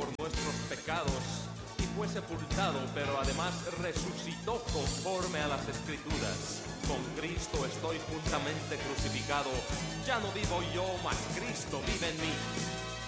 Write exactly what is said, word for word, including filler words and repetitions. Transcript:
por nuestros pecados y fue sepultado, pero además resucitó conforme a las Escrituras. Con Cristo estoy juntamente crucificado. Ya no vivo yo, mas Cristo vive en mí.